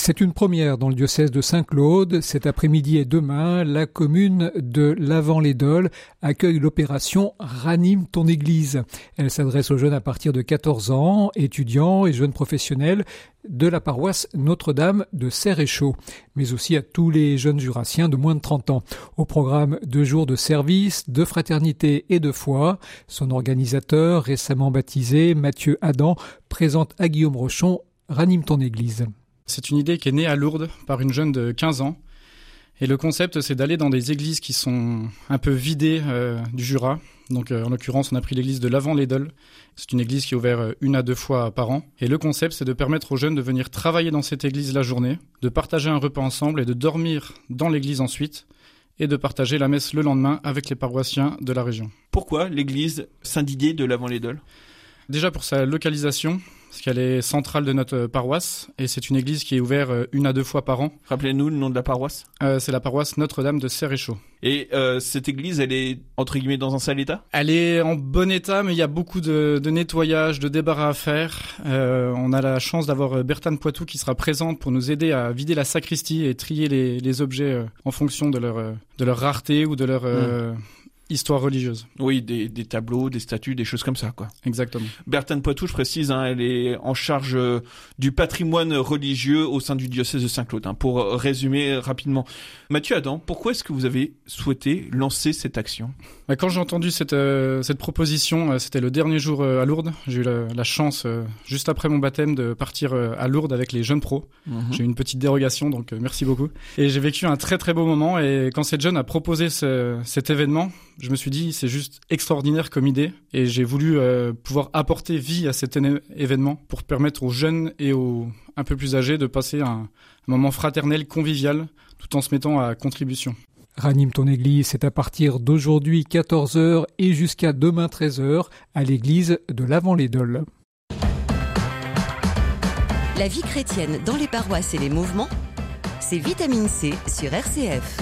C'est une première dans le diocèse de Saint-Claude. Cet après-midi et demain, la commune de Lavant-les-Dolles accueille l'opération « Ranime ton église ». Elle s'adresse aux jeunes à partir de 14 ans, étudiants et jeunes professionnels de la paroisse Notre-Dame de Serre-et-Chaud, mais aussi à tous les jeunes jurassiens de moins de 30 ans. Au programme 2 jours de service, de fraternité et de foi, son organisateur, récemment baptisé, Mathieu Adam, présente à Guillaume Rochon « Ranime ton église ». C'est une idée qui est née à Lourdes par une jeune de 15 ans. Et le concept, c'est d'aller dans des églises qui sont un peu vidées du Jura. Donc, en l'occurrence, on a pris l'église de Lavant-les-Dolles. C'est une église qui est ouverte 1 à 2 fois par an. Et le concept, c'est de permettre aux jeunes de venir travailler dans cette église la journée, de partager un repas ensemble et de dormir dans l'église ensuite, et de partager la messe le lendemain avec les paroissiens de la région. Pourquoi l'église Saint-Didier de Lavant-les-Dolles ? Déjà pour sa localisation, parce qu'elle est centrale de notre paroisse, et c'est une église qui est ouverte 1 à 2 fois par an. Rappelez-nous le nom de la paroisse. C'est la paroisse Notre-Dame de Serre-et-Chaud. Et cette église, elle est, entre guillemets, dans un sale état ? Elle est en bon état, mais il y a beaucoup de nettoyage, de débarras à faire. On a la chance d'avoir Bertane Poitou qui sera présente pour nous aider à vider la sacristie et trier les objets en fonction de leur rareté ou de leur... histoire religieuse. Oui, des tableaux, des statues, des choses comme ça, quoi. Exactement. Bertane Poitou, je précise, elle est en charge du patrimoine religieux au sein du diocèse de Saint-Claude. Pour résumer rapidement. Mathieu Adam, pourquoi est-ce que vous avez souhaité lancer cette action ? Quand j'ai entendu cette proposition, c'était le dernier jour à Lourdes. J'ai eu la chance, juste après mon baptême, de partir à Lourdes avec les jeunes pros. J'ai eu une petite dérogation, donc merci beaucoup. Et j'ai vécu un très très beau moment. Et quand cette jeune a proposé cet événement, je me suis dit, c'est juste extraordinaire comme idée. Et j'ai voulu pouvoir apporter vie à cet événement pour permettre aux jeunes et aux un peu plus âgés de passer un moment fraternel, convivial, tout en se mettant à contribution. Ranime ton église, c'est à partir d'aujourd'hui 14h et jusqu'à demain 13h à l'église de Lavant-les-Dolles. La vie chrétienne dans les paroisses et les mouvements, c'est Vitamine C sur RCF.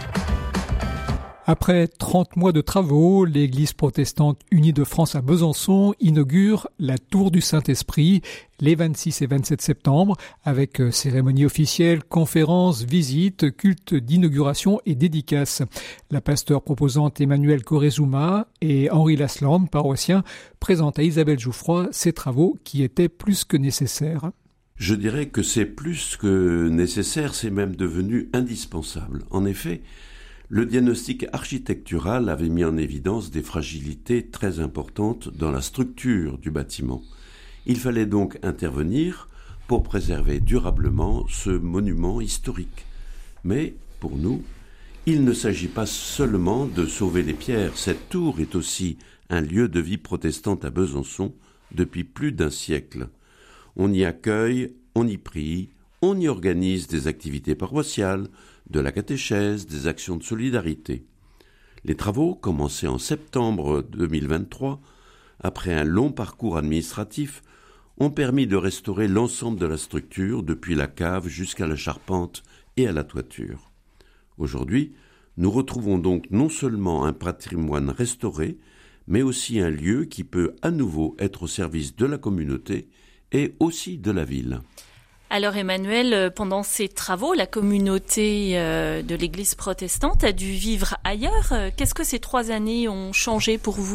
Après 30 mois de travaux, l'Église protestante unie de France à Besançon inaugure la Tour du Saint-Esprit les 26 et 27 septembre avec cérémonie officielle, conférences, visites, culte d'inauguration et dédicaces. La pasteure proposante Emmanuelle Corezuma et Henri Lasland, paroissien, présentent à Isabelle Jouffroy ces travaux qui étaient plus que nécessaires. Je dirais que c'est plus que nécessaire, c'est même devenu indispensable. En effet, le diagnostic architectural avait mis en évidence des fragilités très importantes dans la structure du bâtiment. Il fallait donc intervenir pour préserver durablement ce monument historique. Mais, pour nous, il ne s'agit pas seulement de sauver les pierres. Cette tour est aussi un lieu de vie protestante à Besançon depuis plus d'1 siècle. On y accueille, on y prie, on y organise des activités paroissiales, de la catéchèse, des actions de solidarité. Les travaux, commencés en septembre 2023, après un long parcours administratif, ont permis de restaurer l'ensemble de la structure, depuis la cave jusqu'à la charpente et à la toiture. Aujourd'hui, nous retrouvons donc non seulement un patrimoine restauré, mais aussi un lieu qui peut à nouveau être au service de la communauté et aussi de la ville. Alors Emmanuel, pendant ces travaux, la communauté de l'Église protestante a dû vivre ailleurs. Qu'est-ce que ces 3 années ont changé pour vous ?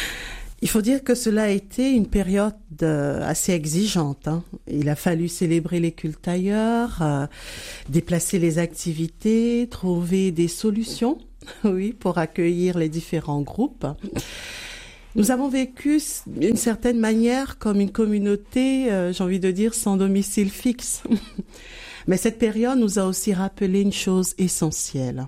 Il faut dire que cela a été une période assez exigeante. Il a fallu célébrer les cultes ailleurs, déplacer les activités, trouver des solutions, oui, pour accueillir les différents groupes. Nous avons vécu d'une certaine manière comme une communauté, j'ai envie de dire, sans domicile fixe. Mais cette période nous a aussi rappelé une chose essentielle.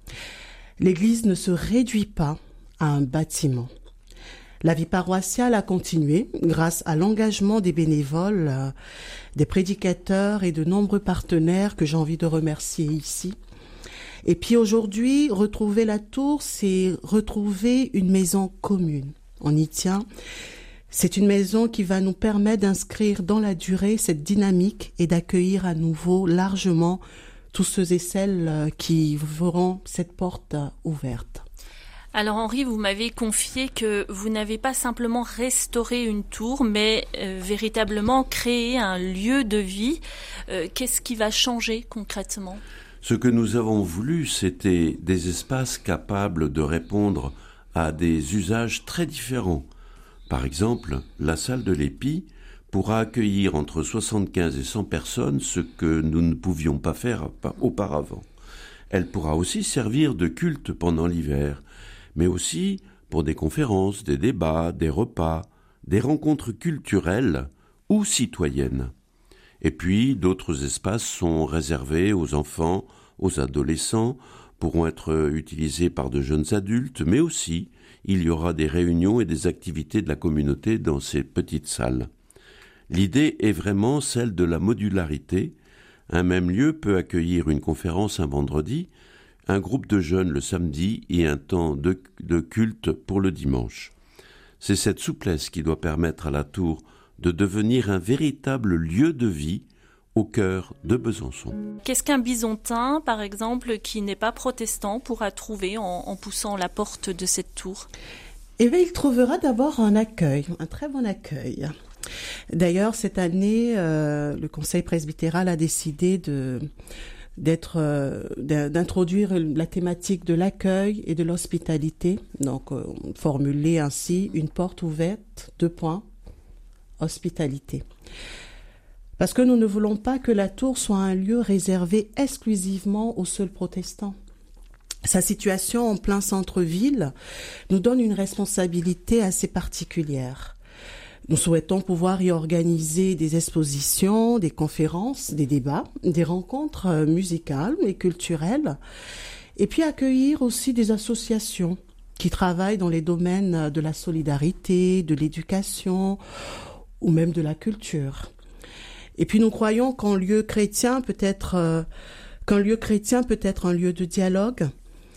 L'Église ne se réduit pas à un bâtiment. La vie paroissiale a continué grâce à l'engagement des bénévoles, des prédicateurs et de nombreux partenaires que j'ai envie de remercier ici. Et puis aujourd'hui, retrouver la tour, c'est retrouver une maison commune. On y tient. C'est une maison qui va nous permettre d'inscrire dans la durée cette dynamique et d'accueillir à nouveau largement tous ceux et celles qui verront cette porte ouverte. Alors Henri, vous m'avez confié que vous n'avez pas simplement restauré une tour, mais véritablement créé un lieu de vie. Qu'est-ce qui va changer concrètement ? Ce que nous avons voulu, c'était des espaces capables de répondre à des usages très différents. Par exemple, la salle de l'Épi pourra accueillir entre 75 et 100 personnes, ce que nous ne pouvions pas faire auparavant. Elle pourra aussi servir de culte pendant l'hiver, mais aussi pour des conférences, des débats, des repas, des rencontres culturelles ou citoyennes. Et puis, d'autres espaces sont réservés aux enfants, aux adolescents, pourront être utilisés par de jeunes adultes, mais aussi il y aura des réunions et des activités de la communauté dans ces petites salles. L'idée est vraiment celle de la modularité. Un même lieu peut accueillir une conférence un vendredi, un groupe de jeunes le samedi et un temps de culte pour le dimanche. C'est cette souplesse qui doit permettre à la tour de devenir un véritable lieu de vie au cœur de Besançon. Qu'est-ce qu'un Bisontin, par exemple, qui n'est pas protestant, pourra trouver en poussant la porte de cette tour ? Eh bien, il trouvera d'abord un accueil, un très bon accueil. D'ailleurs, cette année, le Conseil presbytéral a décidé d'introduire la thématique de l'accueil et de l'hospitalité. Donc, formulée ainsi, une porte ouverte, hospitalité. Parce que nous ne voulons pas que la tour soit un lieu réservé exclusivement aux seuls protestants. Sa situation en plein centre-ville nous donne une responsabilité assez particulière. Nous souhaitons pouvoir y organiser des expositions, des conférences, des débats, des rencontres musicales et culturelles, et puis accueillir aussi des associations qui travaillent dans les domaines de la solidarité, de l'éducation ou même de la culture. Et puis nous croyons qu'un lieu chrétien peut être un lieu de dialogue.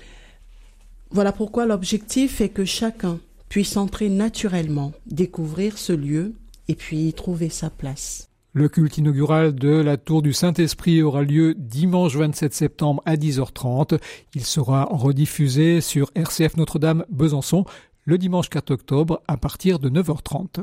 Voilà pourquoi l'objectif est que chacun puisse entrer naturellement, découvrir ce lieu et puis y trouver sa place. Le culte inaugural de la Tour du Saint-Esprit aura lieu dimanche 27 septembre à 10h30. Il sera rediffusé sur RCF Notre-Dame Besançon le dimanche 4 octobre à partir de 9h30.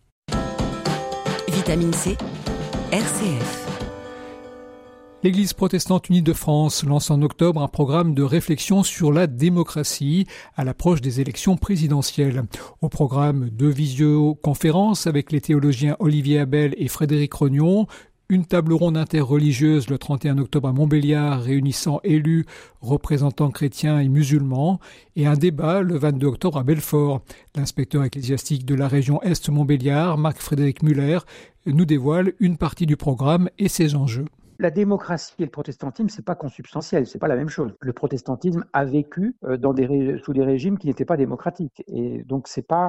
Vitamine C, RCF. L'Église protestante unie de France lance en octobre un programme de réflexion sur la démocratie à l'approche des élections présidentielles. Au programme, 2 visioconférences avec les théologiens Olivier Abel et Frédéric Rognon, une table ronde interreligieuse le 31 octobre à Montbéliard réunissant élus, représentants chrétiens et musulmans, et un débat le 22 octobre à Belfort. L'inspecteur ecclésiastique de la région Est-Montbéliard, Marc-Frédéric Muller, nous dévoile une partie du programme et ses enjeux. La démocratie et le protestantisme, c'est pas consubstantiel, c'est pas la même chose. Le protestantisme a vécu sous des régimes qui n'étaient pas démocratiques, et donc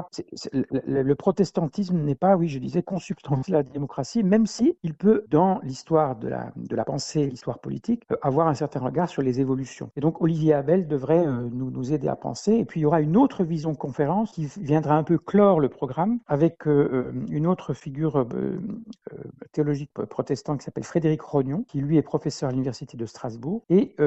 le protestantisme n'est pas, oui, je disais, consubstantiel à la démocratie, même si il peut, dans l'histoire de la pensée, l'histoire politique, avoir un certain regard sur les évolutions. Et donc Olivier Abel devrait nous aider à penser. Et puis il y aura une autre vision conférence qui viendra un peu clore le programme avec une autre figure théologique protestant qui s'appelle Frédéric Rognon, qui lui est professeur à l'université de Strasbourg, et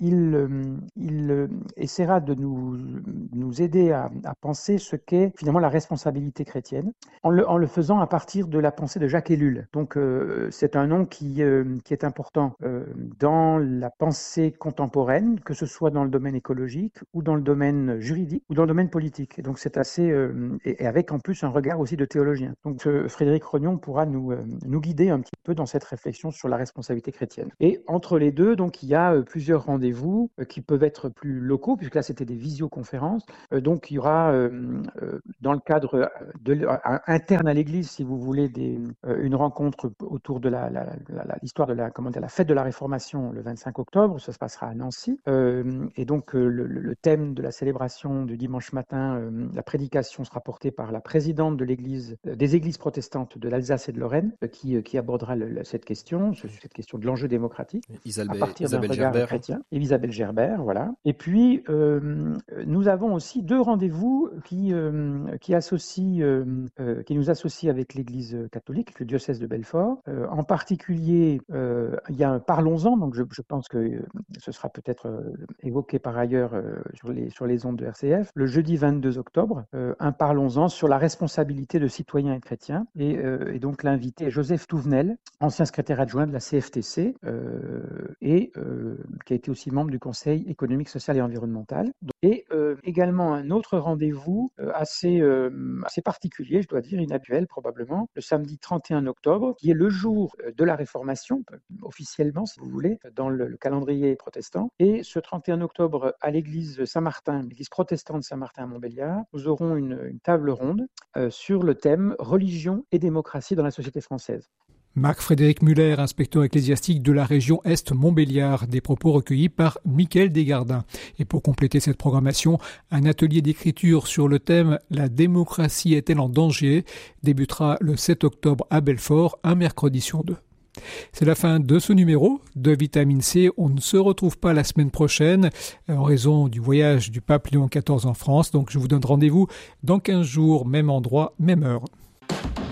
il essaiera de nous aider à penser ce qu'est finalement la responsabilité chrétienne, en le faisant à partir de la pensée de Jacques Ellul. Donc c'est un nom qui est important dans la pensée contemporaine, que ce soit dans le domaine écologique ou dans le domaine juridique ou dans le domaine politique. Et donc c'est assez et avec en plus un regard aussi de théologien. Donc Frédéric Rognon pourra nous guider un petit peu dans cette réflexion sur la responsabilité chrétienne. Et entre les deux, donc il y a plusieurs rendez-vous qui peuvent être plus locaux, puisque là c'était des visioconférences. Donc il y aura dans le cadre interne à l'Église, si vous voulez, une rencontre autour de l'histoire de la fête de la Réformation le 25 octobre. Ça se passera à Nancy. Et donc le thème de la célébration du dimanche matin, la prédication sera portée par la présidente de l'Église, des églises protestantes de l'Alsace et de Lorraine, qui abordera cette question question de l'enjeu démocratique à partir d'un regard Gerbert. chrétien. Et Isabelle Gerbert, voilà. Et puis, nous avons aussi 2 rendez-vous qui nous associent avec l'Église catholique, le diocèse de Belfort. En particulier, il y a un Parlons-en, donc je pense que ce sera peut-être évoqué par ailleurs sur les ondes de RCF, le jeudi 22 octobre, un Parlons-en sur la responsabilité de citoyens et chrétiens. Et donc l'invité est Joseph Touvenel, ancien secrétaire adjoint de la CFTC et qui a été aussi membre du Conseil économique, social et environnemental. Et également un autre rendez-vous assez particulier, je dois dire, inhabituel probablement, le samedi 31 octobre, qui est le jour de la Réformation, officiellement si vous voulez, dans le calendrier protestant. Et ce 31 octobre, à l'église Saint-Martin, l'église protestante Saint-Martin à Montbéliard, nous aurons une table ronde sur le thème « Religion et démocratie dans la société française ». Marc-Frédéric Muller, inspecteur ecclésiastique de la région Est-Montbéliard, des propos recueillis par Mickaël Desgardins. Et pour compléter cette programmation, un atelier d'écriture sur le thème « La démocratie est-elle en danger ?» débutera le 7 octobre à Belfort, un mercredi sur 2. C'est la fin de ce numéro de Vitamine C. On ne se retrouve pas la semaine prochaine en raison du voyage du pape Léon XIV en France. Donc je vous donne rendez-vous dans 15 jours, même endroit, même heure.